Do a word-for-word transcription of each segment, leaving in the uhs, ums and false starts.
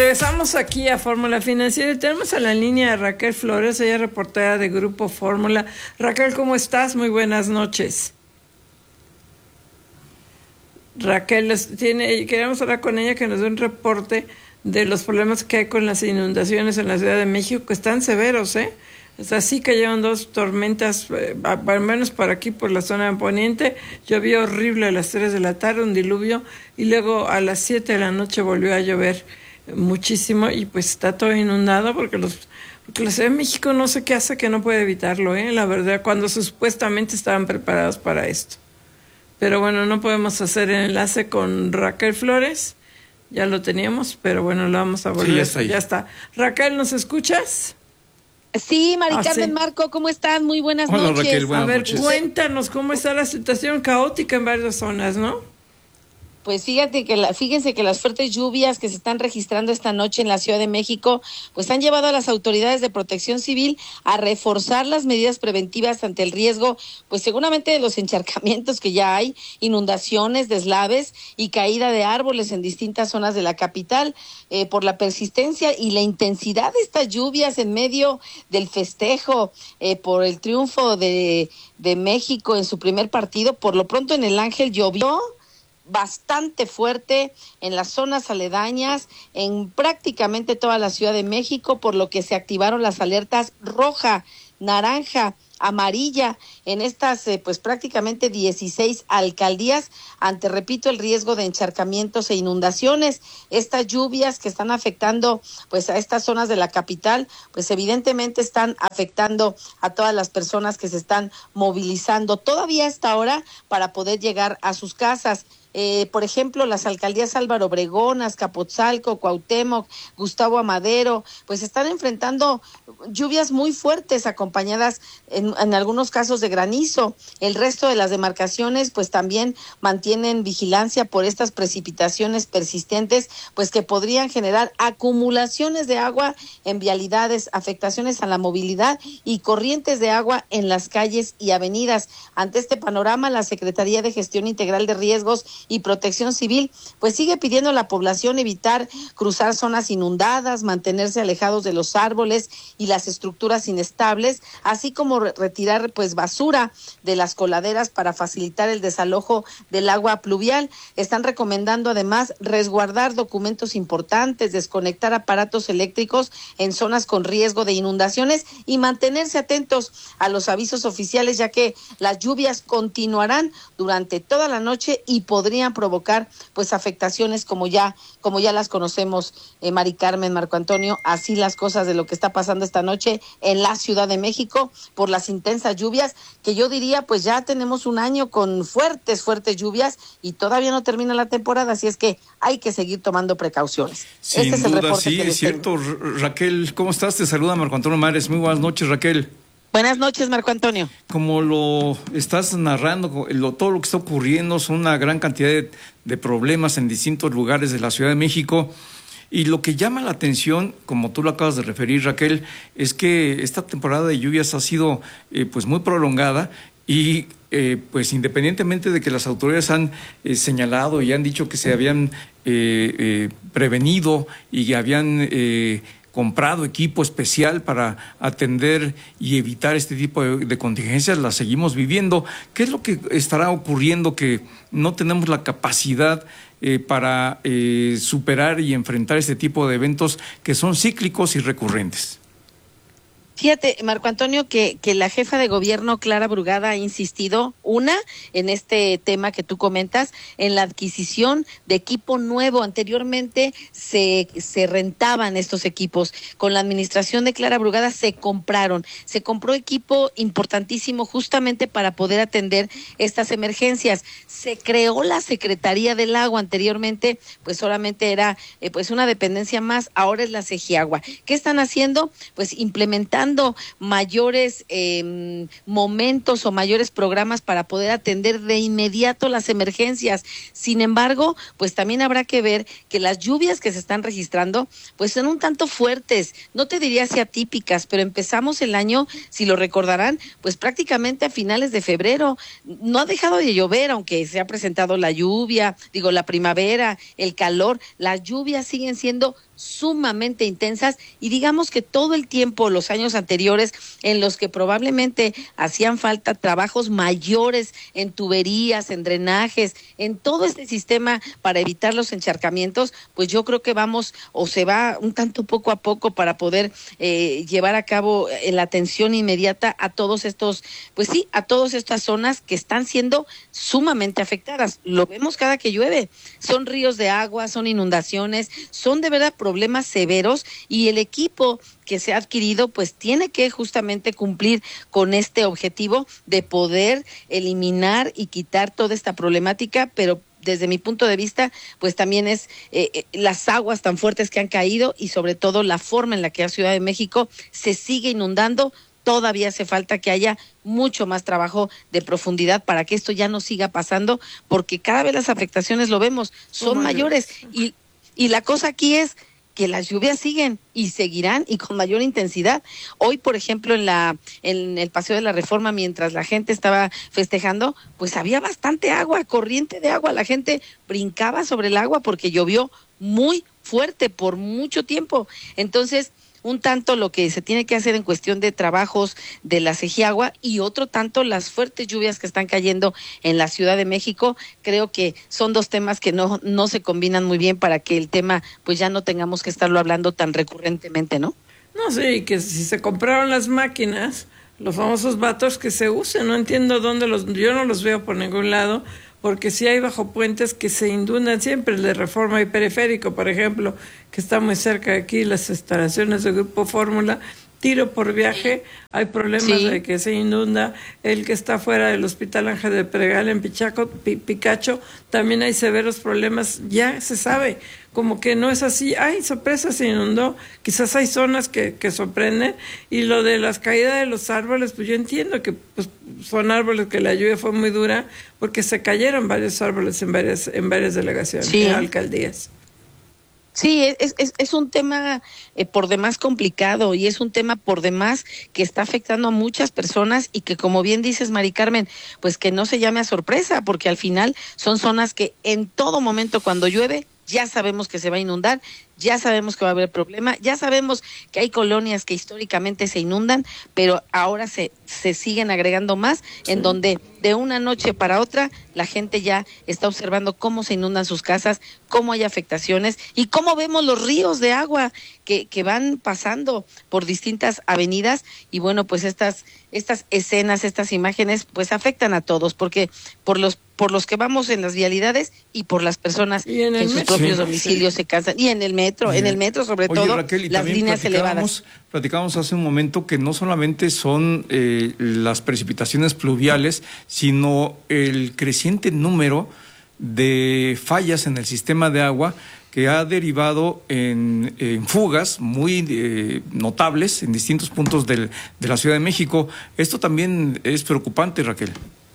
Regresamos aquí a Fórmula Financiera y tenemos a la línea a Raquel Flores, ella es reportera de Grupo Fórmula. Raquel, ¿cómo estás? Muy buenas noches. Raquel, tiene, queremos hablar con ella que nos dé un reporte de los problemas que hay con las inundaciones en la Ciudad de México, que están severos, ¿eh? O sea, sí cayeron dos tormentas, eh, al menos por aquí, por la zona de Poniente. Llovió horrible a las tres de la tarde, un diluvio, y luego a las siete de la noche volvió a llover muchísimo y pues está todo inundado porque los porque la Ciudad de México no sé qué hace que no puede evitarlo, ¿eh? La verdad, cuando supuestamente estaban preparados para esto. Pero bueno, no podemos hacer el enlace con Raquel Flores, ya lo teníamos, pero bueno, lo vamos a volver. Sí, ya está ahí. Ya está. Raquel, ¿nos escuchas? Sí, Mari Ah, Carmen, sí. Marco, ¿cómo están? Muy buenas Hola, noches. Raquel, buenas A ver, noches. cuéntanos cómo está la situación caótica en varias zonas, ¿no? Pues fíjate que la, fíjense que las fuertes lluvias que se están registrando esta noche en la Ciudad de México, pues han llevado a las autoridades de Protección Civil a reforzar las medidas preventivas ante el riesgo, pues seguramente de los encharcamientos que ya hay, inundaciones, deslaves y caída de árboles en distintas zonas de la capital, eh, por la persistencia y la intensidad de estas lluvias en medio del festejo, eh, por el triunfo de, de México en su primer partido. Por lo pronto en el Ángel llovió bastante fuerte en las zonas aledañas, en prácticamente toda la Ciudad de México, por lo que se activaron las alertas roja, naranja, amarilla en estas eh, pues prácticamente dieciséis alcaldías ante, repito, el riesgo de encharcamientos e inundaciones. Estas lluvias que están afectando pues a estas zonas de la capital, pues evidentemente están afectando a todas las personas que se están movilizando todavía a esta hora para poder llegar a sus casas. Eh, por ejemplo, las alcaldías Álvaro Obregón, Azcapotzalco, Cuauhtémoc, Gustavo Amadero, pues están enfrentando lluvias muy fuertes acompañadas en, en algunos casos de granizo. El resto de las demarcaciones pues también mantienen vigilancia por estas precipitaciones persistentes, pues que podrían generar acumulaciones de agua en vialidades, afectaciones a la movilidad y corrientes de agua en las calles y avenidas. Ante este panorama, la Secretaría de Gestión Integral de Riesgos y Protección Civil pues sigue pidiendo a la población evitar cruzar zonas inundadas, mantenerse alejados de los árboles y las estructuras inestables, así como re- retirar pues basura de las coladeras para facilitar el desalojo del agua pluvial. Están recomendando además resguardar documentos importantes, desconectar aparatos eléctricos en zonas con riesgo de inundaciones y mantenerse atentos a los avisos oficiales, ya que las lluvias continuarán durante toda la noche y podrían provocar pues afectaciones como ya como ya las conocemos, eh, Mari Carmen, Marco Antonio, así las cosas de lo que está pasando esta noche en la Ciudad de México por las intensas lluvias, que yo diría pues ya tenemos un año con fuertes, fuertes lluvias y todavía no termina la temporada, así es que hay que seguir tomando precauciones. Sin este es el duda, reporte sí, que les es cierto. tengo. Ra- Raquel, ¿cómo estás? Te saluda Marco Antonio Mares. Muy buenas noches, Raquel. Buenas noches, Marco Antonio. Como lo estás narrando, lo, todo lo que está ocurriendo son una gran cantidad de, de problemas en distintos lugares de la Ciudad de México. Y lo que llama la atención, como tú lo acabas de referir, Raquel, es que esta temporada de lluvias ha sido eh, pues muy prolongada y eh, pues independientemente de que las autoridades han eh, señalado y han dicho que se habían eh, eh, prevenido y habían eh, comprado equipo especial para atender y evitar este tipo de, de contingencias, las seguimos viviendo. ¿Qué es lo que estará ocurriendo que no tenemos la capacidad eh, para eh, superar y enfrentar este tipo de eventos que son cíclicos y recurrentes? Fíjate, Marco Antonio, que, que la jefa de gobierno, Clara Brugada, ha insistido, una, en este tema que tú comentas, en la adquisición de equipo nuevo. Anteriormente se, se rentaban estos equipos. Con la administración de Clara Brugada se compraron. Se compró equipo importantísimo justamente para poder atender estas emergencias. Se creó la Secretaría del Agua. Anteriormente, pues solamente era eh, pues una dependencia más. Ahora es la Segiagua. ¿Qué están haciendo? Pues implementando mayores eh, momentos o mayores programas para poder atender de inmediato las emergencias. Sin embargo, pues también habrá que ver que las lluvias que se están registrando, pues son un tanto fuertes, no te diría si atípicas, pero empezamos el año, si lo recordarán, pues prácticamente a finales de febrero. No ha dejado de llover, aunque se ha presentado la lluvia, digo, la primavera, el calor, las lluvias siguen siendo sumamente intensas, y digamos que todo el tiempo, los años anteriores, en los que probablemente hacían falta trabajos mayores en tuberías, en drenajes, en todo este sistema para evitar los encharcamientos, pues yo creo que vamos, o se va un tanto poco a poco para poder eh, llevar a cabo eh, la atención inmediata a todos estos, pues sí, a todas estas zonas que están siendo sumamente afectadas. Lo vemos cada que llueve, son ríos de agua, son inundaciones, son de verdad problemas severos, y el equipo que se ha adquirido pues tiene que justamente cumplir con este objetivo de poder eliminar y quitar toda esta problemática, pero desde mi punto de vista, pues también es eh, las aguas tan fuertes que han caído, y sobre todo la forma en la que la Ciudad de México se sigue inundando. Todavía hace falta que haya mucho más trabajo de profundidad para que esto ya no siga pasando, porque cada vez las afectaciones, lo vemos, son oh, mayores, y, y la cosa aquí es que las lluvias siguen y seguirán, y con mayor intensidad. Hoy, por ejemplo, en la en el Paseo de la Reforma, mientras la gente estaba festejando, pues había bastante agua, corriente de agua, la gente brincaba sobre el agua porque llovió muy fuerte por mucho tiempo. Entonces, un tanto lo que se tiene que hacer en cuestión de trabajos de la Cegiagua, y otro tanto las fuertes lluvias que están cayendo en la Ciudad de México. Creo que son dos temas que no, no se combinan muy bien para que el tema pues ya no tengamos que estarlo hablando tan recurrentemente, ¿no? No, sí, que si se compraron las máquinas, los famosos vatos, que se usen. No entiendo dónde los, yo no los veo por ningún lado, porque sí hay bajo puentes que se inundan siempre, el de Reforma y Periférico, por ejemplo, que está muy cerca de aquí, las instalaciones del Grupo Fórmula, tiro por viaje, hay problemas sí. de que se inunda. El que está fuera del Hospital Ángel de Pregal en Pichaco, P- Picacho, también hay severos problemas, ya se sabe, como que no es así, ay, sorpresa, se inundó, quizás hay zonas que, que sorprenden. Y lo de las caídas de los árboles, pues yo entiendo que pues, son árboles que la lluvia fue muy dura, porque se cayeron varios árboles en varias, en varias delegaciones, sí. en alcaldías. Sí, es, es, es un tema eh, por demás complicado, y es un tema por demás que está afectando a muchas personas, y que, como bien dices, Mari Carmen, pues que no se llame a sorpresa, porque al final son zonas que en todo momento cuando llueve ya sabemos que se va a inundar, ya sabemos que va a haber problema, ya sabemos que hay colonias que históricamente se inundan, pero ahora se, se siguen agregando más, sí. en donde de una noche para otra la gente ya está observando cómo se inundan sus casas, cómo hay afectaciones, y cómo vemos los ríos de agua que, que van pasando por distintas avenidas. Y bueno, pues estas, estas escenas, estas imágenes, pues afectan a todos, porque por los por los que vamos en las vialidades y por las personas que en sus propios sí, domicilios sí. se cansan, y en el metro, sí. en el metro sobre Oye, todo, Raquel, las líneas elevadas. Platicábamos hace un momento que no solamente son eh, las precipitaciones pluviales, sino el creciente número de fallas en el sistema de agua, que ha derivado en, en fugas muy eh, notables en distintos puntos del, de la Ciudad de México. Esto también es preocupante, Raquel.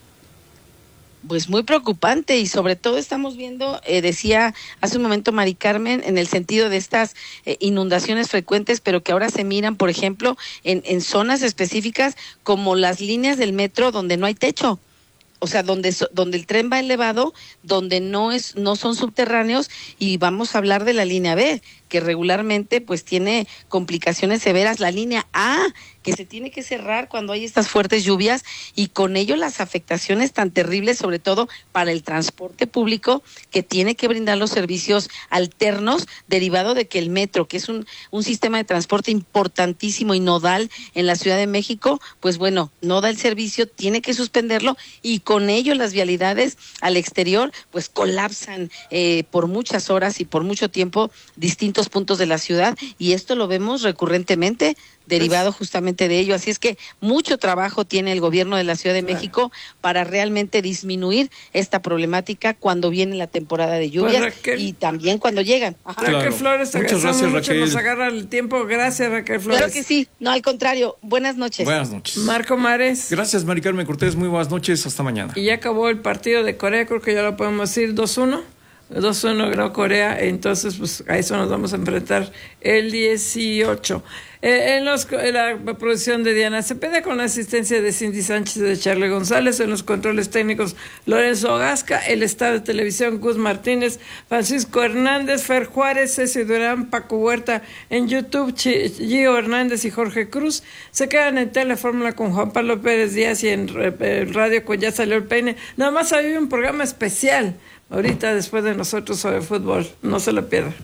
Pues muy preocupante, y sobre todo estamos viendo, eh, decía hace un momento Mari Carmen, en el sentido de estas eh, inundaciones frecuentes, pero que ahora se miran, por ejemplo, en, en zonas específicas como las líneas del metro donde no hay techo. O sea, donde donde el tren va elevado, donde no es no son subterráneos, y vamos a hablar de la línea B, que regularmente pues tiene complicaciones severas, la línea A, que se tiene que cerrar cuando hay estas fuertes lluvias, y con ello las afectaciones tan terribles, sobre todo para el transporte público, que tiene que brindar los servicios alternos, derivado de que el metro, que es un, un sistema de transporte importantísimo y nodal en la Ciudad de México, pues bueno, no da el servicio, tiene que suspenderlo, y con ello las vialidades al exterior pues colapsan eh, por muchas horas y por mucho tiempo distintos puntos de la ciudad, y esto lo vemos recurrentemente, derivado justamente de ello. Así es que mucho trabajo tiene el gobierno de la Ciudad de México para realmente disminuir esta problemática cuando viene la temporada de lluvias, pues Raquel, y también cuando llegan. Ajá. Raquel claro. Flores, muchas gracias, mucho, Raquel. Nos agarra el tiempo. Gracias, Raquel Flores. Claro que sí, no, al contrario. Buenas noches. Buenas noches. Marco Mares. Gracias, Mari Carmen Cortés. Muy buenas noches. Hasta mañana. Y ya acabó el partido de Corea, creo que ya lo podemos decir, dos uno. dos uno ganó Corea, entonces pues a eso nos vamos a enfrentar el dieciocho. Eh, en, los, en la producción de Diana Cepeda, con la asistencia de Cindy Sánchez y de Charlie González, en los controles técnicos Lorenzo Gasca, el estado de televisión Gus Martínez, Francisco Hernández, Fer Juárez, Ceci Durán, Paco Huerta, en YouTube Ch- Gio Hernández y Jorge Cruz. Se quedan en Telefórmula con Juan Pablo Pérez Díaz y en eh, Radio con Ya Salió el Peine. Nada más hay un programa especial ahorita después de nosotros sobre fútbol, no se lo pierdan.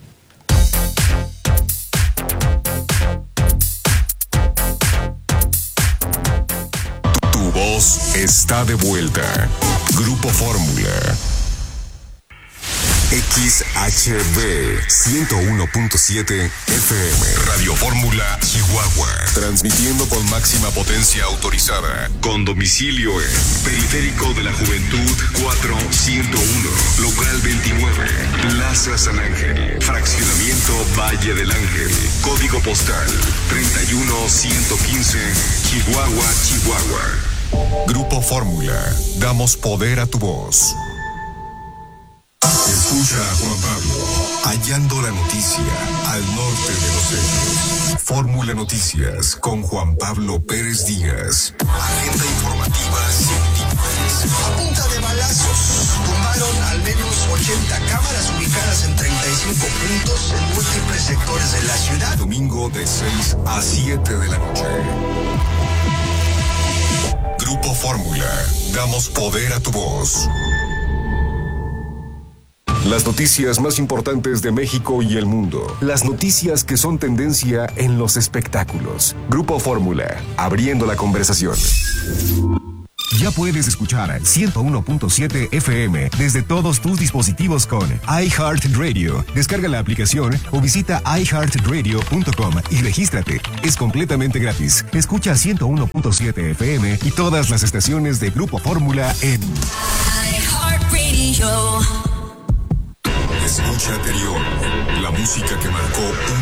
Tu voz está de vuelta. Grupo Fórmula. X H B ciento uno punto siete F M. Radio Fórmula Chihuahua. Transmitiendo con máxima potencia autorizada. Con domicilio en Periférico de la Juventud cuatrocientos uno. Local veintinueve. Plaza San Ángel. Fraccionamiento Valle del Ángel. Código postal treinta y uno ciento quince. Chihuahua, Chihuahua. Grupo Fórmula. Damos poder a tu voz. Escucha a Juan Pablo, hallando la noticia al norte de los hechos. Fórmula Noticias con Juan Pablo Pérez Díaz. Agenda informativa sin límites. A punta de balazos, tumbaron al menos ochenta cámaras ubicadas en treinta y cinco puntos en múltiples sectores de la ciudad. Domingo de seis a siete de la noche. Grupo Fórmula, damos poder a tu voz. Las noticias más importantes de México y el mundo. Las noticias que son tendencia en los espectáculos. Grupo Fórmula, abriendo la conversación. Ya puedes escuchar ciento uno punto siete F M desde todos tus dispositivos con iHeartRadio. Descarga la aplicación o visita i heart radio punto com y regístrate. Es completamente gratis. Escucha ciento uno punto siete F M y todas las estaciones de Grupo Fórmula en iHeartRadio. Escucha anterior, la música que marcó un